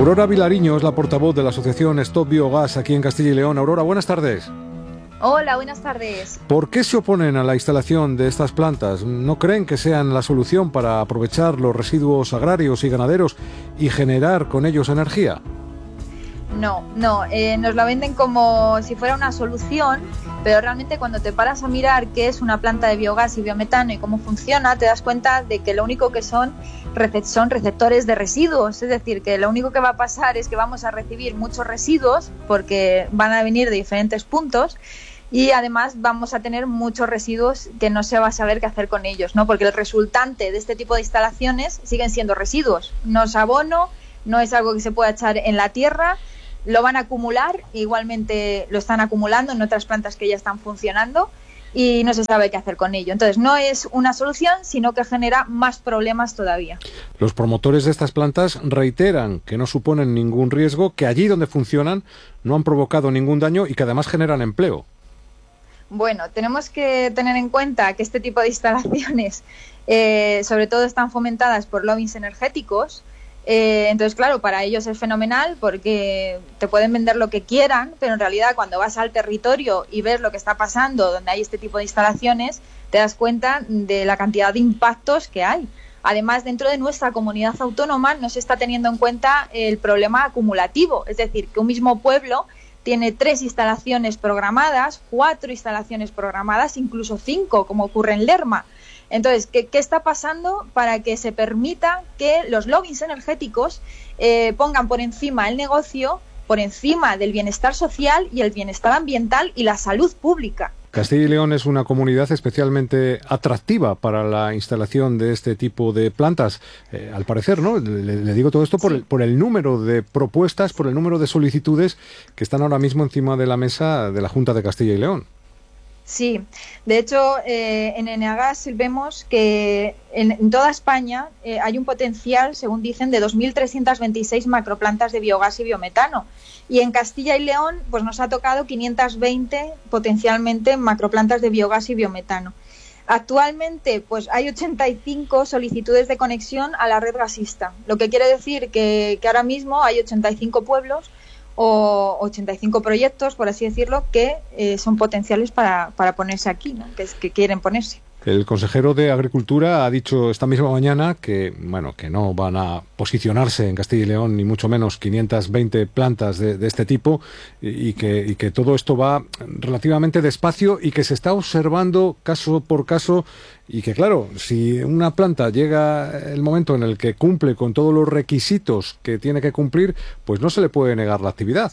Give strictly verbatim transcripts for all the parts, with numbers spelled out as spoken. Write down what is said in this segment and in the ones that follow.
Aurora Vilariño es la portavoz de la asociación Stop Biogas aquí en Castilla y León. Aurora, buenas tardes. Hola, buenas tardes. ¿Por qué se oponen a la instalación de estas plantas? ¿No creen que sean la solución para aprovechar los residuos agrarios y ganaderos y generar con ellos energía? No, no, eh, nos la venden como si fuera una solución, pero realmente cuando te paras a mirar qué es una planta de biogás y biometano y cómo funciona, te das cuenta de que lo único que son son receptores de residuos, es decir, que lo único que va a pasar es que vamos a recibir muchos residuos porque van a venir de diferentes puntos y además vamos a tener muchos residuos que no se va a saber qué hacer con ellos, ¿no? Porque el resultante de este tipo de instalaciones siguen siendo residuos, no es abono, no es algo que se pueda echar en la tierra. Lo van a acumular, igualmente lo están acumulando en otras plantas que ya están funcionando y no se sabe qué hacer con ello. Entonces no es una solución, sino que genera más problemas todavía. Los promotores de estas plantas reiteran que no suponen ningún riesgo, que allí donde funcionan no han provocado ningún daño y que además generan empleo. Bueno, tenemos que tener en cuenta que este tipo de instalaciones eh, sobre todo están fomentadas por lobbies energéticos. Eh, entonces, claro, para ellos es fenomenal porque te pueden vender lo que quieran, pero en realidad cuando vas al territorio y ves lo que está pasando donde hay este tipo de instalaciones, te das cuenta de la cantidad de impactos que hay. Además, dentro de nuestra comunidad autónoma no se está teniendo en cuenta el problema acumulativo, es decir, que un mismo pueblo tiene tres instalaciones programadas, cuatro instalaciones programadas, incluso cinco, como ocurre en Lerma. Entonces, ¿qué, qué está pasando para que se permita que los lobbies energéticos eh, pongan por encima el negocio, por encima del bienestar social y el bienestar ambiental y la salud pública? Castilla y León es una comunidad especialmente atractiva para la instalación de este tipo de plantas, eh, al parecer, ¿no? Le, le digo todo esto por, sí. el, por el número de propuestas, por el número de solicitudes que están ahora mismo encima de la mesa de la Junta de Castilla y León. Sí, de hecho eh, en Eneagas vemos que en, en toda España eh, hay un potencial, según dicen, de dos mil trescientas veintiséis macroplantas de biogás y biometano y en Castilla y León pues nos ha tocado quinientas veinte potencialmente macroplantas de biogás y biometano. Actualmente pues hay ochenta y cinco solicitudes de conexión a la red gasista, lo que quiere decir que, que ahora mismo hay ochenta y cinco pueblos o ochenta y cinco proyectos, por así decirlo, que eh, son potenciales para, para ponerse aquí, ¿no? que, es, que quieren ponerse. El consejero de Agricultura ha dicho esta misma mañana que, bueno, que no van a posicionarse en Castilla y León ni mucho menos quinientas veinte plantas de, de este tipo y, y, que, y que todo esto va relativamente despacio y que se está observando caso por caso y que, claro, si una planta llega el momento en el que cumple con todos los requisitos que tiene que cumplir, pues no se le puede negar la actividad.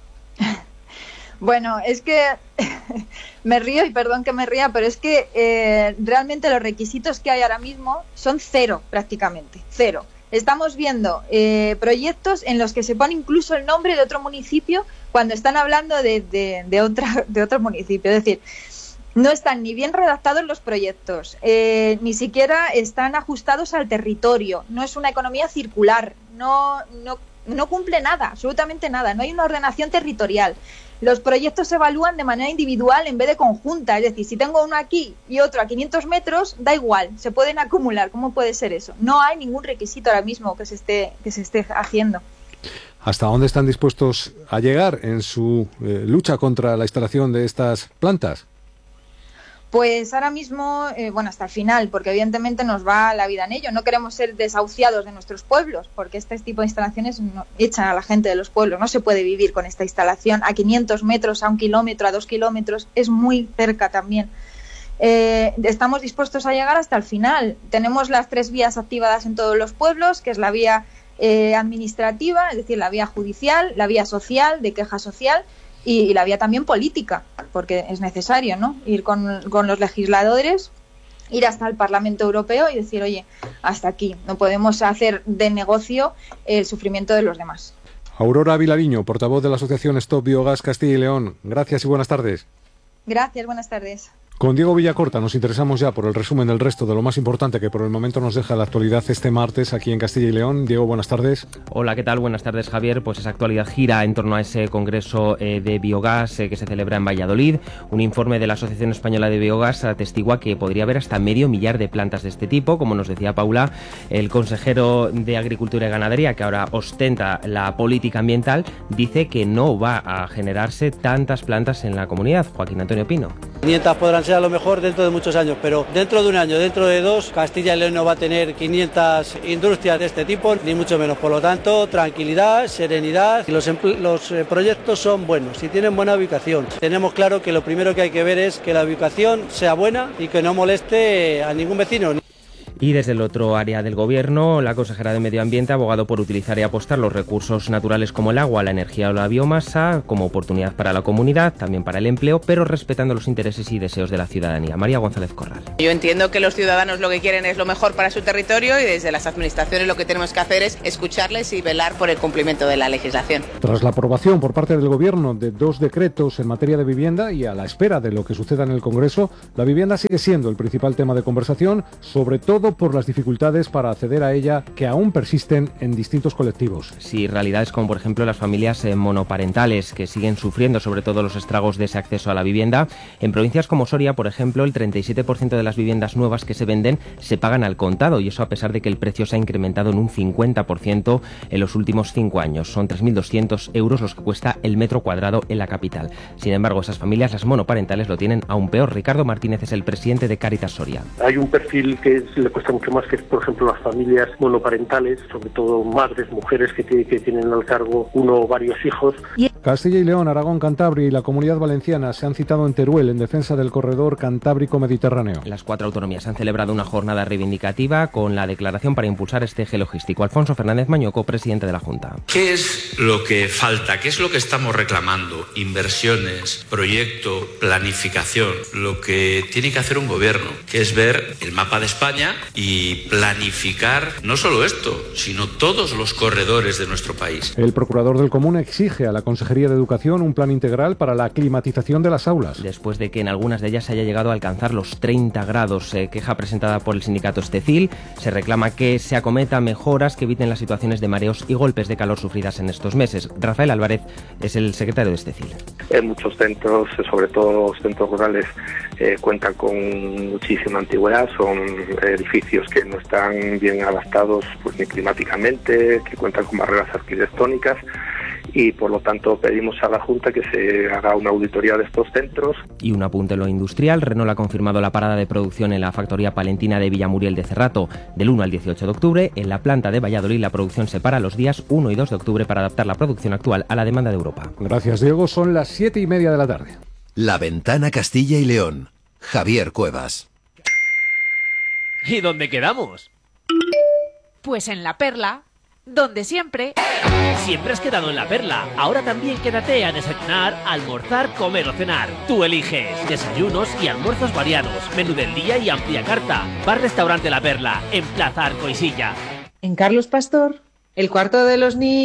Bueno, es que me río y perdón que me ría, pero es que eh, realmente los requisitos que hay ahora mismo son cero prácticamente, cero. Estamos viendo eh, proyectos en los que se pone incluso el nombre de otro municipio cuando están hablando de, de, de, otra, de otro municipio. Es decir, no están ni bien redactados los proyectos, eh, ni siquiera están ajustados al territorio, no es una economía circular, no, no, no cumple nada, absolutamente nada, no hay una ordenación territorial. Los proyectos se evalúan de manera individual en vez de conjunta, es decir, si tengo uno aquí y otro a quinientos metros, da igual, se pueden acumular. ¿Cómo puede ser eso? No hay ningún requisito ahora mismo que se esté, que se esté haciendo. ¿Hasta dónde están dispuestos a llegar en su eh, lucha contra la instalación de estas plantas? Pues ahora mismo, eh, bueno, hasta el final, porque evidentemente nos va la vida en ello. No queremos ser desahuciados de nuestros pueblos, porque este tipo de instalaciones no, echan a la gente de los pueblos. No se puede vivir con esta instalación a quinientos metros, a un kilómetro, a dos kilómetros. Es muy cerca también. Eh, estamos dispuestos a llegar hasta el final. Tenemos las tres vías activadas en todos los pueblos, que es la vía eh, administrativa, es decir, la vía judicial, la vía social, de queja social, y, y la vía también política, porque es necesario, ¿no? Ir con, con los legisladores, ir hasta el Parlamento Europeo y decir, oye, hasta aquí, no podemos hacer de negocio el sufrimiento de los demás. Aurora Vilariño, portavoz de la asociación Stop Biogas Castilla y León. Gracias y buenas tardes. Gracias, buenas tardes. Con Diego Villacorta nos interesamos ya por el resumen del resto de lo más importante que por el momento nos deja la actualidad este martes aquí en Castilla y León. Diego, buenas tardes. Hola, ¿qué tal? Buenas tardes, Javier. Pues esa actualidad gira en torno a ese congreso eh, de biogás eh, que se celebra en Valladolid. Un informe de la Asociación Española de Biogás atestigua que podría haber hasta medio millar de plantas de este tipo. Como nos decía Paula, el consejero de Agricultura y Ganadería, que ahora ostenta la política ambiental, dice que no va a generarse tantas plantas en la comunidad. Joaquín Antonio Pino. quinientas podrán ser a lo mejor dentro de muchos años, pero dentro de un año, dentro de dos, Castilla y León no va a tener quinientas industrias de este tipo, ni mucho menos. Por lo tanto, tranquilidad, serenidad. Los, los eh, proyectos son buenos y tienen buena ubicación. Tenemos claro que lo primero que hay que ver es que la ubicación sea buena y que no moleste a ningún vecino. Y desde el otro área del Gobierno, la consejera de Medio Ambiente ha abogado por utilizar y apostar los recursos naturales como el agua, la energía o la biomasa como oportunidad para la comunidad, también para el empleo, pero respetando los intereses y deseos de la ciudadanía. María González Corral. Yo entiendo que los ciudadanos lo que quieren es lo mejor para su territorio y desde las administraciones lo que tenemos que hacer es escucharles y velar por el cumplimiento de la legislación. Tras la aprobación por parte del Gobierno de dos decretos en materia de vivienda y a la espera de lo que suceda en el Congreso, la vivienda sigue siendo el principal tema de conversación, sobre todo por las dificultades para acceder a ella que aún persisten en distintos colectivos. Sí, realidades como por ejemplo las familias eh, monoparentales que siguen sufriendo sobre todo los estragos de ese acceso a la vivienda. En provincias como Soria, por ejemplo, el treinta y siete por ciento de las viviendas nuevas que se venden se pagan al contado, y eso a pesar de que el precio se ha incrementado en un cincuenta por ciento en los últimos cinco años. Son tres mil doscientos euros los que cuesta el metro cuadrado en la capital. Sin embargo, esas familias, las monoparentales, lo tienen aún peor. Ricardo Martínez es el presidente de Cáritas Soria. Hay un perfil que le cuesta mucho más, que es, por ejemplo, las familias monoparentales, sobre todo madres, mujeres que, que, que tienen al cargo uno o varios hijos. Castilla y León, Aragón, Cantabria y la Comunidad Valenciana se han citado en Teruel en defensa del corredor cantábrico-mediterráneo. Las cuatro autonomías han celebrado una jornada reivindicativa con la declaración para impulsar este eje logístico. Alfonso Fernández Mañoco, presidente de la Junta. ¿Qué es lo que falta? ¿Qué es lo que estamos reclamando? Inversiones, proyecto, planificación. Lo que tiene que hacer un gobierno, que es ver el mapa de España y planificar no solo esto, sino todos los corredores de nuestro país. El procurador del Común exige a la Consejería de Educación un plan integral para la climatización de las aulas. Después de que en algunas de ellas se haya llegado a alcanzar los treinta grados, eh, queja presentada por el sindicato Estecil, se reclama que se acometa mejoras que eviten las situaciones de mareos y golpes de calor sufridas en estos meses. Rafael Álvarez es el secretario de Estecil. En muchos centros, sobre todo los centros rurales, eh, cuentan con muchísima antigüedad, son edificios que no están bien adaptados pues ni climáticamente, que cuentan con barreras arquitectónicas, y por lo tanto pedimos a la Junta que se haga una auditoría de estos centros. Y un apunte en lo industrial: Renault ha confirmado la parada de producción en la factoría palentina de Villamuriel de Cerrato del uno al dieciocho de octubre. En la planta de Valladolid la producción se para los días uno y dos de octubre para adaptar la producción actual a la demanda de Europa. Gracias, Diego. Son las siete y media de la tarde. La Ventana Castilla y León. Javier Cuevas. ¿Y dónde quedamos? Pues en La Perla, donde siempre... Siempre has quedado en La Perla. Ahora también quédate a desayunar, almorzar, comer o cenar. Tú eliges. Desayunos y almuerzos variados, menú del día y amplia carta. Bar-restaurante La Perla, en Plaza Arco y Silla. En Carlos Pastor, el cuarto de los niños...